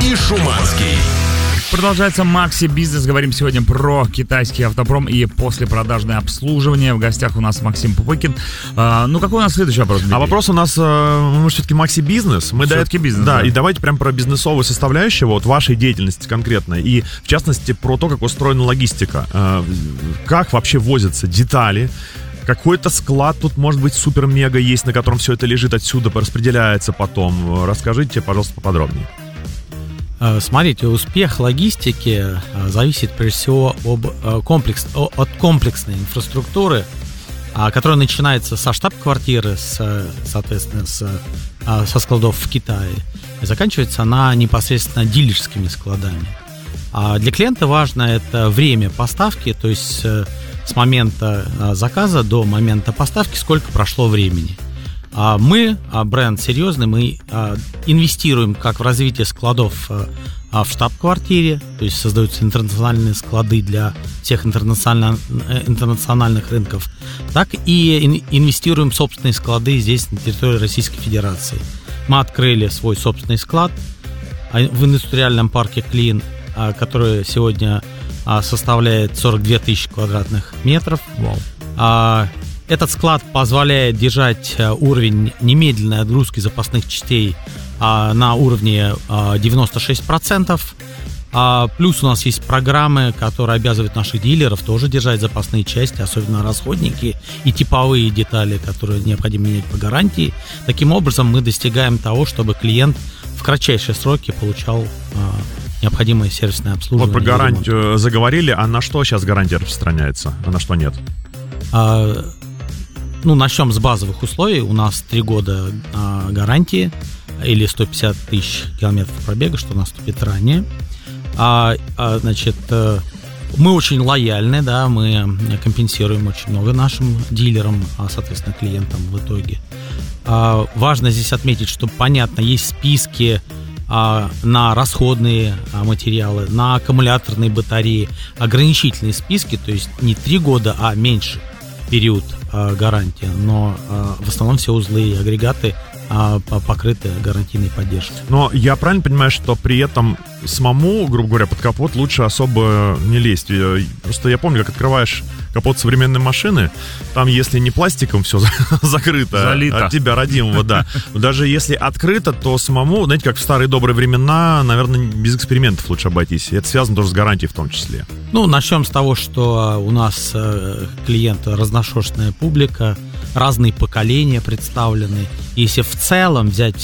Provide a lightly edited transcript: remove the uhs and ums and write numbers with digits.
и Шуманский. Продолжается Макси Бизнес. Говорим сегодня про китайский автопром и послепродажное обслуживание. В гостях у нас Максим Пупыкин. Какой у нас следующий вопрос, Дмитрий? А вопрос у нас, мы все-таки Макси Бизнес. Мы все-таки бизнес, да. И давайте прям про бизнесовую составляющую вот вашей деятельности конкретно. И в частности про то, как устроена логистика. Как вообще возятся детали. Какой-то склад тут, может быть, супер-мега есть, на котором все это лежит, отсюда распределяется потом. Расскажите, пожалуйста, поподробнее. Смотрите, успех логистики зависит прежде всего от комплексной инфраструктуры, которая начинается со штаб-квартиры, соответственно, со складов в Китае, и заканчивается она непосредственно дилерскими складами. Для клиента важно это время поставки, то есть с момента заказа до момента поставки сколько прошло времени. Мы, бренд серьезный, мы инвестируем как в развитие складов в штаб-квартире, то есть создаются интернациональные склады для всех интернациональных рынков, так и инвестируем в собственные склады здесь, на территории Российской Федерации. Мы открыли свой собственный склад в индустриальном парке Клин, который сегодня составляет 42 тысячи квадратных метров. Вау. Этот склад позволяет держать уровень немедленной отгрузки запасных частей на уровне 96%. Плюс у нас есть программы, которые обязывают наших дилеров тоже держать запасные части, особенно расходники и типовые детали, которые необходимо менять по гарантии. Таким образом мы достигаем того, чтобы клиент в кратчайшие сроки получал необходимое сервисное обслуживание. Вот про гарантию заговорили, а на что сейчас гарантия распространяется, а на что нет? Начнем с базовых условий. У нас 3 года гарантии или 150 тысяч километров пробега, что наступит ранее. Мы очень лояльны, да, мы компенсируем очень много нашим дилерам, соответственно, клиентам в итоге. Важно здесь отметить, что, понятно, есть списки на расходные материалы, на аккумуляторные батареи, ограничительные списки, то есть не 3 года, а меньше период гарантии, но в основном все узлы и агрегаты покрыты гарантийной поддержкой. Но я правильно понимаю, что при этом самому, грубо говоря, под капот лучше особо не лезть? Просто я помню, как открываешь капот современной машины, там, если не пластиком все закрыто, залито от тебя родимого, да. Даже если открыто, то самому, знаете, как в старые добрые времена, наверное, без экспериментов лучше обойтись. И это связано тоже с гарантией в том числе. Начнем с того, что у нас клиенты разношерстная публика, разные поколения представлены. Если в целом взять